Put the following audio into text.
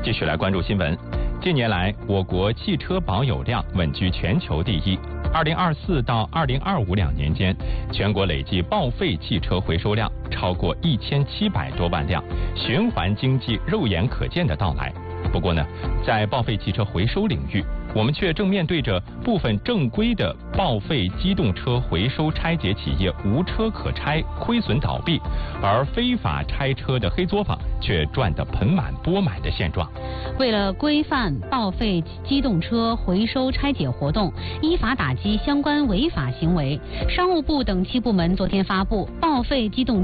继续来关注新闻。近年来，我国汽车保有量稳居全球第一。2024到2025两年间，全国累计报废汽车回收量超过1700多万辆，循环经济肉眼可见的到来。不过呢，在报废汽车回收领域，我们却正面对着部分正规的报废机动车回收拆解企业无车可拆、亏损倒闭，而非法拆车的黑作坊却赚得盆满钵满的现状。 为了规范报废机动车回收拆解活动，依法打击相关违法行为，商务部等7部门昨天发布《报废机动